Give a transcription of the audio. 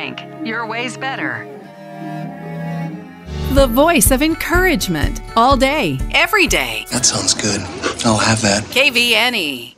Bank. Your way's better. The voice of encouragement all day, every day. That sounds good. I'll have that. KVNE.